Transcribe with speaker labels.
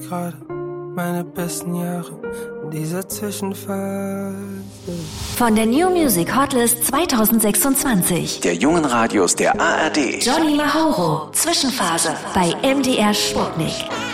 Speaker 1: gerade meine besten Jahre in dieser Zwischenphase.
Speaker 2: Von der New Music Hotlist 2026.
Speaker 3: Der jungen Radios der ARD.
Speaker 2: Johnny Mauro, Zwischenphase bei MDR Sputnik.